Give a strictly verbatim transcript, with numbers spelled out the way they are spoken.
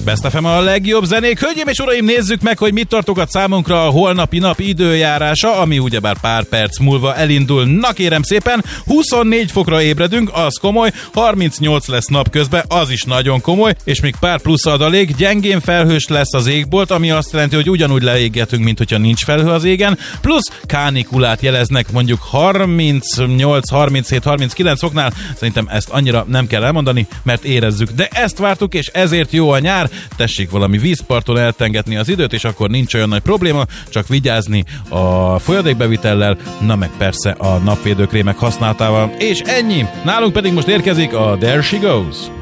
Best ef em a legjobb zenék. Hölgyeim és uraim, nézzük meg, hogy mit tartogat számunkra a holnapi nap időjárása, ami ugyebár pár perc múlva elindul. Na kérem szépen, huszonnégy fokra ébredünk, az komoly, harmincnyolc lesz napközben, az is nagyon komoly, és még pár plusz adalék, gyengén felhős lesz az égbolt, ami azt jelenti, hogy ugyanúgy leégetünk, mint hogyha nincs felhő az égen, plusz kánikulát jeleznek mondjuk harmincnyolc, harminchét, harminckilenc foknál. Szerintem ezt annyira nem kell elmondani, mert érezzük. De ezt vártuk, és ezért jó a nyár. Tessék valami vízparton eltengetni az időt, és akkor nincs olyan nagy probléma, csak vigyázni a folyadékbevitellel, na meg persze a napvédőkrémek használatával. És ennyi! Nálunk pedig most érkezik a There She Goes.